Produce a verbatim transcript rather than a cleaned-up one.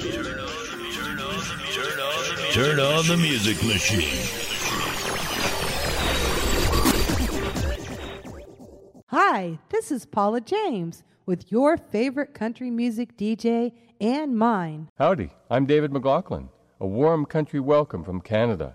Turn on the music machine. Hi, this is Paula James with your favorite country music D J and mine. Howdy, I'm David McLaughlin. A warm country welcome from Canada.